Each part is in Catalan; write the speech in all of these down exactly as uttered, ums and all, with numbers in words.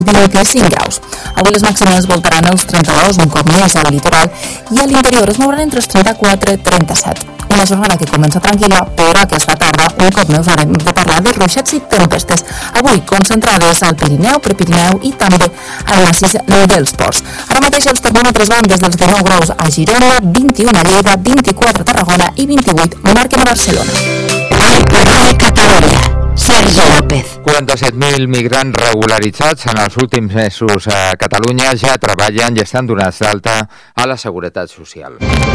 divuit i cinc graus. Avui les màximes voltaran els trenta-dos, un cop més al litoral, i a l'interior es mouran entre els trenta-quatre i trenta-set. Una jornada que comença tranquil·la, però aquesta tarda un cop més haurem de parlar de ruixats i tempestes, avui concentrades al Pirineu, Prepirineu i també al massís dels Ports. Ara mateix els termòmetres van des dels dinou graus a Girona, vint-i-u a Lleida, vint-i-quatre a Tarragona i vint-i-vuit marquen a Barcelona. Ràdio Catalunya. Sergi López. quaranta-set mil migrants regularitzats en els últims mesos a Catalunya ja treballen i estan donats d'alta a la Seguretat Social.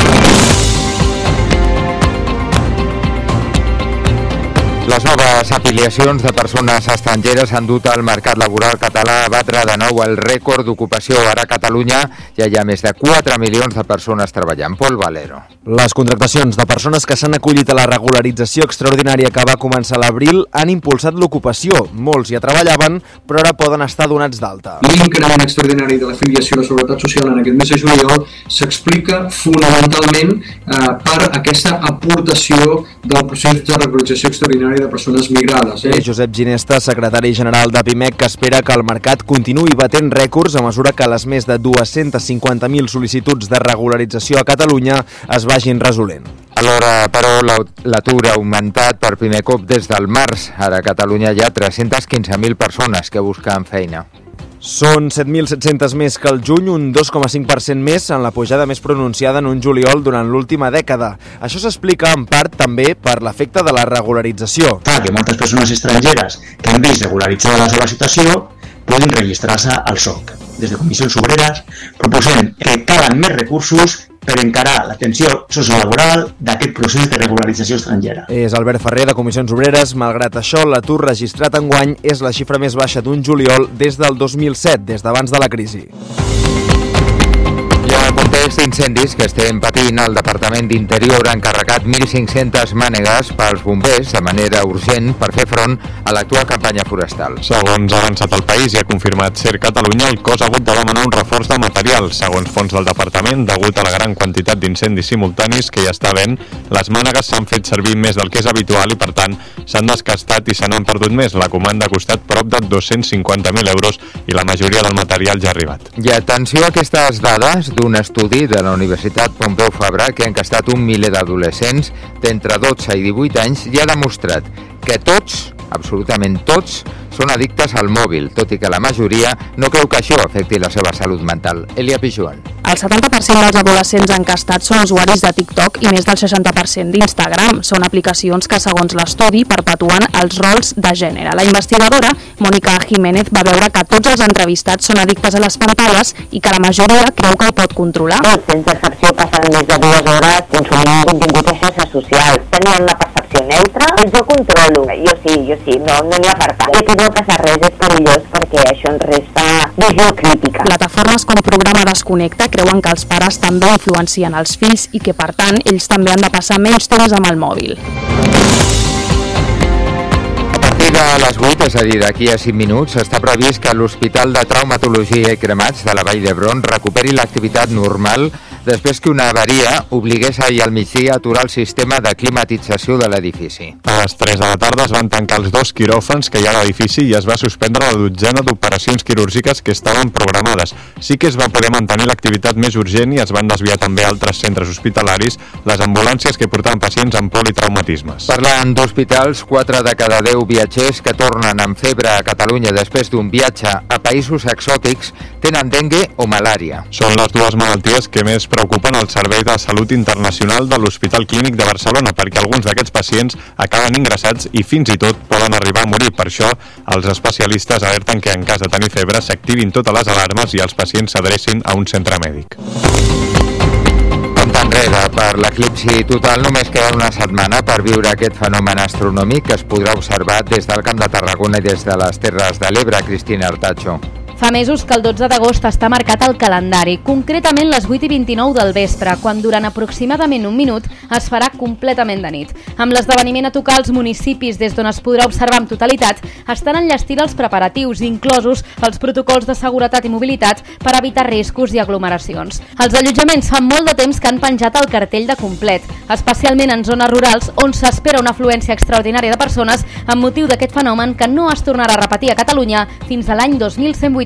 Les noves afiliacions de persones estrangeres han dut al mercat laboral català a batre de nou el rècord d'ocupació. Ara a Catalunya ja hi ha més de quatre milions de persones treballant. Pol Valero. Les contractacions de persones que s'han acollit a la regularització extraordinària que va començar a l'abril han impulsat l'ocupació. Molts ja treballaven, però ara poden estar donats d'alta. L'increment extraordinari de l'afiliació a la Seguretat Social en aquest mes de juliol s'explica fonamentalment eh, per aquesta aportació del procés de regularització extraordinària de persones migrades. Eh? Josep Ginesta, secretari general de Pimec, que espera que el mercat continuï batent rècords a mesura que les més de dues-centes cinquanta mil sol·licituds de regularització a Catalunya es vagin resolent. Alhora, però, l'atur ha augmentat per primer cop des del març. Ara a Catalunya hi ha tres-centes quinze mil persones que busquen feina. Són set mil set-cents més que el juny, un dos coma cinc per cent més en la pujada més pronunciada en un juliol durant l'última dècada. Això s'explica en part també per l'efecte de la regularització. Clar, que moltes persones estrangeres que han vist regularitzada la seva situació poden registrar-se al S O C. Des de Comissions Obreres proposem que calen més recursos per encarar l'atenció sociolaboral d'aquest procés de regularització estrangera. És Albert Ferrer, de Comissions Obreres. Malgrat això, l'atur registrat enguany és la xifra més baixa d'un juliol des del dos mil set, des d'abans de la crisi. I en el context d'incendis que estem patint, el Departament d'Interior ha encarregat mil cinc-centes mànegues pels bombers de manera urgent per fer front a l'actual campanya forestal. Segons ha avançat el país i ha confirmat Ser Catalunya, el cos ha hagut de demanar un reforç de material. Segons fons del departament, degut a la gran quantitat d'incendis simultanis que hi està havent, les mànegues s'han fet servir més del que és habitual i, per tant, s'han desgastat i se n'han perdut més. La comanda ha costat prop de dos-cents cinquanta mil euros i la majoria del material ja ha arribat. I atenció a aquestes dades d'un estudi de la Universitat Pompeu Fabra que ha encastat un miler d'adolescents d'entre dotze i divuit anys i ha demostrat que tots, absolutament tots, són addictes al mòbil, tot i que la majoria no creu que això afecti la seva salut mental. Elia Pijuan. El setanta per cent dels adolescents encastats són usuaris de TikTok i més del seixanta per cent d'Instagram. Són aplicacions que, segons l'estudi, perpetuen els rols de gènere. La investigadora, Mònica Jiménez, va veure que tots els entrevistats són addictes a les pantalles i que la majoria creu que el pot controlar. Tots, sense excepció, passen més de dues hores consumint contingut a xarxes socials. Tenien la percepció neutra, jo controlo. Jo sí, jo sí, no n'hi no ha per part. I no passa res, és perillós perquè això ens resta visió crítica. Plataformes com Programa Desconnecta creuen que els pares també influencien els fills i que, per tant, ells també han de passar menys temps amb el mòbil. A partir de les vuit, és a dir, d'aquí a cinc minuts, està previst que l'Hospital de Traumatologia i Cremats de la Vall d'Hebron recuperi l'activitat normal després que una avaria obligués ahir al migdia a aturar el sistema de climatització de l'edifici. A les tres de la tarda es van tancar els dos quiròfans que hi ha a l'edifici i es va suspendre la dotzena d'operacions quirúrgiques que estaven programades. Sí que es va poder mantenir l'activitat més urgent i es van desviar també a altres centres hospitalaris les ambulàncies que portaven pacients amb politraumatismes. Parlant d'hospitals, quatre de cada deu viatgers que tornen amb febre a Catalunya després d'un viatge a països exòtics tenen dengue o malària. Són les dues malalties que més preocupen el Servei de Salut Internacional de l'Hospital Clínic de Barcelona, perquè alguns d'aquests pacients acaben ingressats i fins i tot poden arribar a morir. Per això, els especialistes alerten que en cas de tenir febre s'activin totes les alarmes i els pacients s'adrecin a un centre mèdic. Compte enrere per l'eclipsi total, només queda una setmana per viure aquest fenomen astronòmic que es podrà observar des del Camp de Tarragona i des de les Terres de l'Ebre. Cristina Artacho. Fa mesos que el dotze d'agost està marcat al calendari, concretament les vuit i vint-i-nou del vespre, quan durant aproximadament un minut es farà completament de nit. Amb l'esdeveniment a tocar, els municipis des d'on es podrà observar amb totalitat estan enllestint els preparatius, inclosos els protocols de seguretat i mobilitat per evitar riscos i aglomeracions. Els allotjaments fan molt de temps que han penjat el cartell de complet, especialment en zones rurals on s'espera una afluència extraordinària de persones amb motiu d'aquest fenomen que no es tornarà a repetir a Catalunya fins a l'any dos mil cent vuitanta.